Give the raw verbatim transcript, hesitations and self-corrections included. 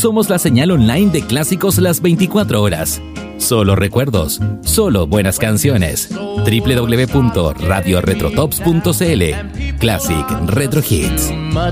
Somos la señal online de clásicos las veinticuatro horas. Solo recuerdos, solo buenas canciones. doble u doble u doble u punto radio retrotops punto c l. Classic Retro Hits.